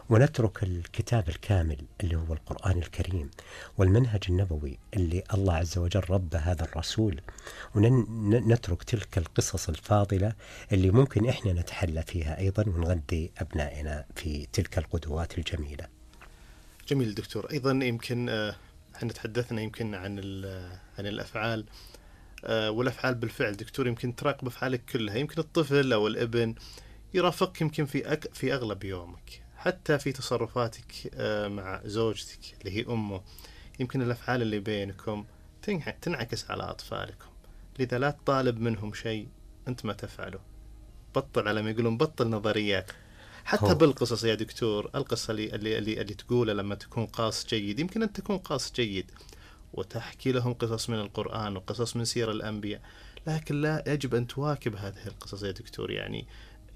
ونترك الكتاب الكامل اللي هو القرآن الكريم والمنهج النبوي اللي الله عز وجل رب هذا الرسول، ونترك تلك القصص الفاضلة اللي ممكن إحنا نتحلى فيها أيضا ونغذي أبنائنا في تلك القدوات الجميلة. جميل دكتور. أيضا يمكن احنا تحدثنا يمكن عن الأفعال، والأفعال بالفعل دكتور يمكن تراقب أفعالك كلها. يمكن الطفل أو الابن يرافقك يمكن في أغلب يومك، حتى في تصرفاتك مع زوجتك اللي هي أمه. يمكن الأفعال اللي بينكم تنعكس على أطفالكم، لذا لا تطالب منهم شيء أنت ما تفعله. بطل، على ما يقولون بطل نظريات. حتى بالقصص يا دكتور، القصة اللي تقولها لما تكون قاص جيد، يمكن أن تكون قاص جيد وتحكي لهم قصص من القرآن وقصص من سير الأنبياء، لكن لا يجب أن تواكب هذه القصص يا دكتور. يعني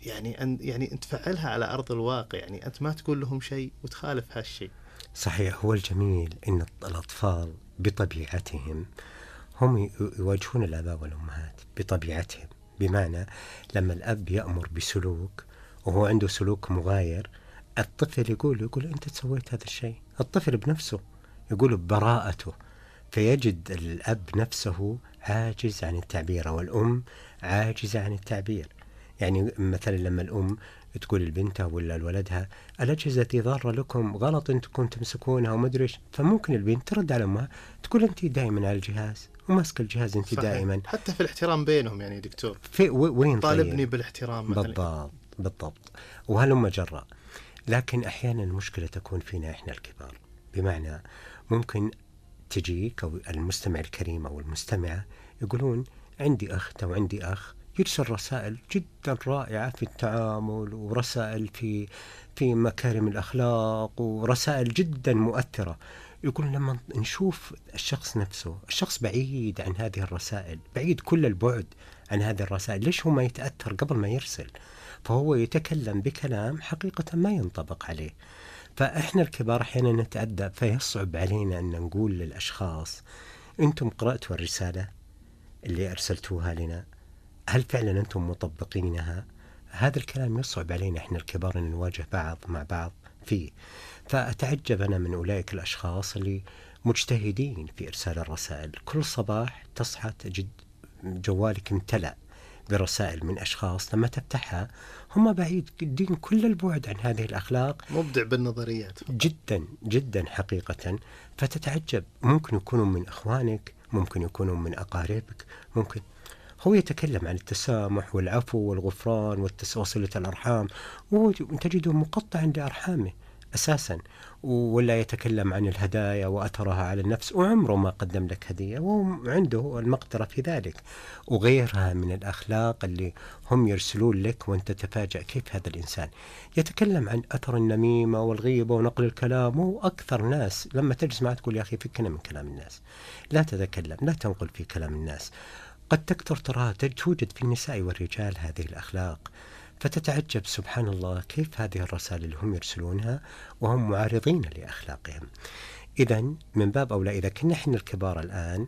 أن تفعلها على أرض الواقع، يعني أنت ما تقول لهم شيء وتخالف هالشيء. صحيح. هو الجميل إن الأطفال بطبيعتهم هم يواجهون الآباء والأمهات بطبيعتهم، بمعنى لما الأب يأمر بسلوك وهو عنده سلوك مغاير، الطفل يقول أنت سويت هذا الشيء. الطفل بنفسه يقول ببراءته، فيجد الأب نفسه عاجز عن التعبير والأم عاجزة عن التعبير. يعني مثلا لما الأم تقول لبنتها ولا لولدها الأجهزة دي ضارة لكم، غلط أنتم تمسكونها وما أدري إيش، فممكن البنت ترد على أمها تقول أنت دائما على الجهاز وماسك الجهاز أنت صحيح. دائما. حتى في الاحترام بينهم يعني دكتور، في وين طالبني طيب؟ بالاحترام مثلا. بالضبط. وهلم جرى. لكن أحيانا المشكلة تكون فينا إحنا الكبار، بمعنى ممكن تجيك أو المستمع الكريم أو المستمعة يقولون عندي أخت أو عندي أخ يرسل رسائل جدا رائعة في التعامل، ورسائل في مكارم الأخلاق، ورسائل جدا مؤثرة. يقول لما نشوف الشخص نفسه، الشخص بعيد عن هذه الرسائل، بعيد كل البعد عن هذه الرسائل، ليش هو ما يتأثر قبل ما يرسل؟ فهو يتكلم بكلام حقيقة ما ينطبق عليه. فإحنا الكبار أحيانا نتأدب، فيصعب علينا أن نقول للأشخاص أنتم قرأتوا الرسالة اللي أرسلتوها لنا؟ هل فعلا أنتم مطبقينها؟ هذا الكلام يصعب علينا إحنا الكبار أن نواجه بعض مع بعض فيه. فأتعجب أنا من أولئك الأشخاص اللي مجتهدين في إرسال الرسائل. كل صباح تصحى تجد جوالك امتلأ برسائل من أشخاص لما تفتحها هم بعيدين كل البعد عن هذه الأخلاق. مبدع بالنظريات جدا جدا حقيقة. فتتعجب، ممكن يكونوا من أخوانك، ممكن يكونوا من أقاربك، ممكن هو يتكلم عن التسامح والعفو والغفران وصلة الأرحام، وتجده مقطعا لأرحامه أساسا، ولا يتكلم عن الهدايا وأثرها على النفس وعمره ما قدم لك هدية وعنده المقدرة في ذلك، وغيرها من الأخلاق اللي هم يرسلون لك وأنت تتفاجأ كيف هذا الإنسان يتكلم عن أثر النميمة والغيبة ونقل الكلام. وأكثر ناس لما تجلس معه تقول يا أخي فكنا من كلام الناس، لا تتكلم، لا تنقل في كلام الناس. قد تكثر تراها توجد في النساء والرجال هذه الأخلاق، فتتعجب سبحان الله كيف هذه الرسائل اللي هم يرسلونها وهم معارضين لأخلاقهم. إذن من باب أولى إذا كنا إحنا الكبار الآن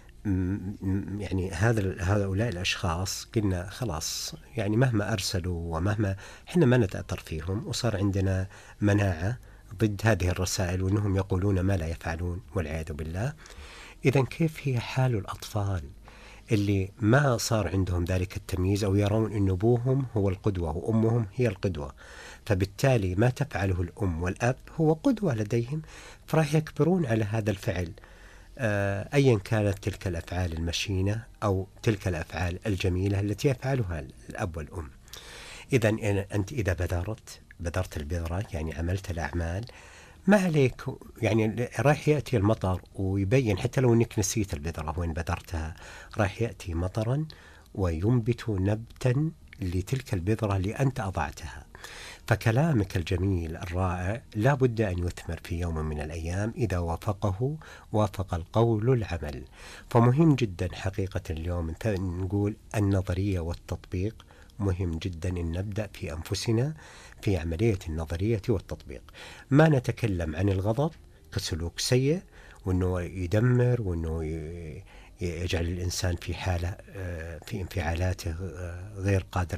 يعني هؤلاء الأشخاص قلنا خلاص، يعني مهما أرسلوا ومهما إحنا ما نتأثر فيهم، وصار عندنا مناعة ضد هذه الرسائل وأنهم يقولون ما لا يفعلون والعياذ بالله. إذن كيف هي حال الأطفال اللي ما صار عندهم ذلك التمييز، أو يرون أن أبوهم هو القدوة وأمهم هي القدوة، فبالتالي ما تفعله الأم والأب هو قدوة لديهم، فراح يكبرون على هذا الفعل أيا كانت تلك الأفعال المشينة أو تلك الأفعال الجميلة التي يفعلها الأب والأم. إذن أنت إذا بذرت البذرة، يعني عملت الأعمال، ما عليك، يعني راح يأتي المطر ويبين حتى لو أنك نسيت البذرة وين بذرتها، راح يأتي مطرا وينبت نبتا لتلك البذرة اللي أنت أضعتها. فكلامك الجميل الرائع لا بد أن يثمر في يوم من الأيام إذا وافق القول العمل. فمهم جدا حقيقة اليوم نقول النظرية والتطبيق، مهم جدا أن نبدأ في أنفسنا في عملية النظرية والتطبيق. ما نتكلم عن الغضب كسلوك سيء وأنه يدمر وأنه يجعل الإنسان في حالة في انفعالاته غير قادر